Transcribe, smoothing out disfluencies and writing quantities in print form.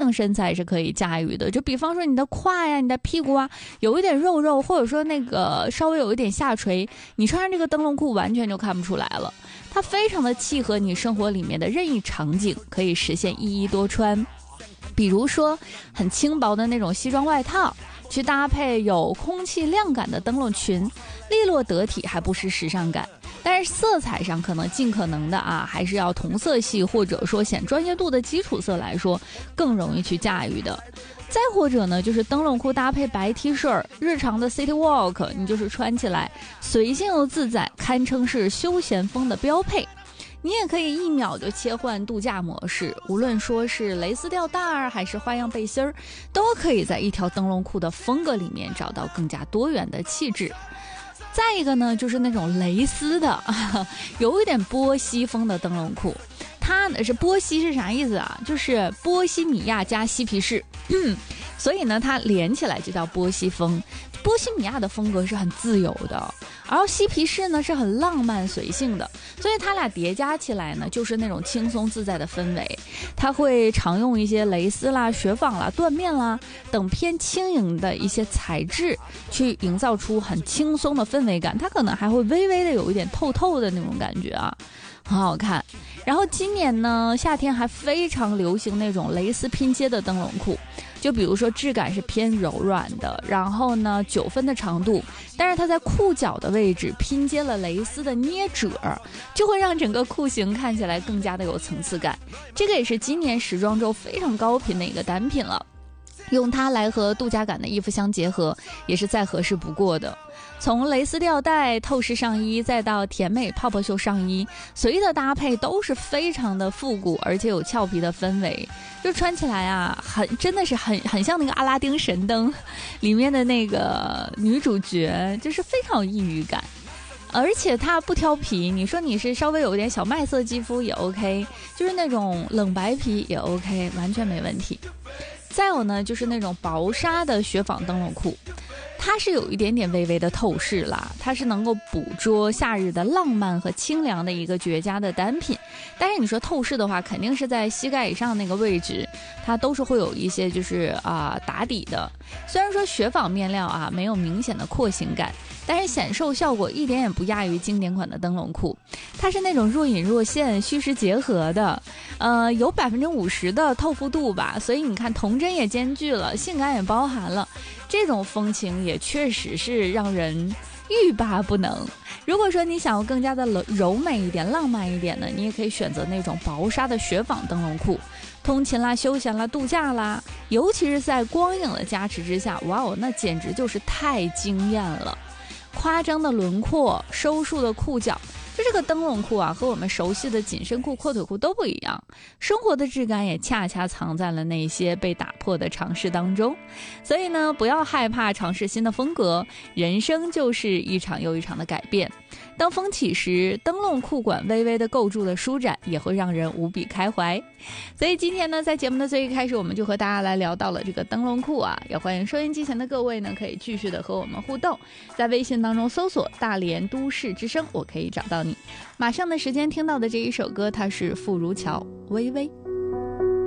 型身材是可以驾驭的。就比方说你的胯呀、你的屁股啊有一点肉肉，或者说那个稍微有一点下垂，你穿上这个灯笼裤完全就看不出来了。它非常的契合你生活里面的任意场景，可以实现一衣多穿。比如说很轻薄的那种西装外套，去搭配有空气亮感的灯笼裙，利落得体还不失时尚感。但是色彩上可能尽可能的还是要同色系或者说显专业度的基础色来说更容易去驾驭的。再或者呢，就是灯笼裤搭配白 T 恤，日常的 City Walk 你就是穿起来随性又自在，堪称是休闲风的标配。你也可以1秒就切换度假模式，无论说是蕾丝吊带还是花样背心儿，都可以在一条灯笼裤的风格里面找到更加多元的气质。再一个呢，就是那种蕾丝的有一点波西风的灯笼裤。它呢是波西是啥意思啊？就是波西米亚加嬉皮士所以呢它连起来就叫波西风。波西米亚的风格是很自由的，而嬉皮士呢是很浪漫随性的，所以它俩叠加起来呢就是那种轻松自在的氛围。它会常用一些蕾丝啦、雪纺啦、缎面啦等偏轻盈的一些材质，去营造出很轻松的氛围感。它可能还会微微的有一点透透的那种感觉很好看。然后今年呢夏天还非常流行那种蕾丝拼接的灯笼裤，就比如说质感是偏柔软的，然后呢9分的长度，但是它在裤脚的位置拼接了蕾丝的捏褶，就会让整个裤型看起来更加的有层次感。这个也是今年时装周非常高频的一个单品了，用它来和度假感的衣服相结合也是再合适不过的。从蕾丝吊带、透视上衣再到甜美泡泡袖上衣，随意的搭配都是非常的复古而且有俏皮的氛围，就穿起来真的是很像那个阿拉丁神灯里面的那个女主角，就是非常有异域感。而且它不挑皮，你说你是稍微有一点小麦色肌肤也 OK， 就是那种冷白皮也 OK， 完全没问题。再有呢，就是那种薄纱的雪纺灯笼裤，它是有一点点微微的透视啦，它是能够捕捉夏日的浪漫和清凉的一个绝佳的单品。但是你说透视的话，肯定是在膝盖以上那个位置，它都是会有一些就是打底的。虽然说雪纺面料没有明显的廓形感，但是显瘦效果一点也不亚于经典款的灯笼裤。它是那种若隐若现、虚实结合的，有50%的透肤度吧，所以你看童真也兼具了，性感也包含了，这种风情也确实是让人欲罢不能。如果说你想要更加的柔美一点、浪漫一点呢，你也可以选择那种薄纱的雪纺灯笼裤，通勤啦、休闲啦、度假啦，尤其是在光影的加持之下，哇哦，那简直就是太惊艳了。夸张的轮廓、收束的裤脚，就这个灯笼裤和我们熟悉的紧身裤、阔腿裤都不一样。生活的质感也恰恰藏在了那些被打破的尝试当中。所以呢，不要害怕尝试新的风格，人生就是一场又一场的改变。当风起时，灯笼裤管微微的构筑的舒展也会让人无比开怀。所以今天呢，在节目的最一开始，我们就和大家来聊到了这个灯笼裤也欢迎收音机前的各位呢，可以继续的和我们互动，在微信当中搜索大连都市之声，我可以找到你。马上的时间听到的这一首歌，它是傅如乔《微微》。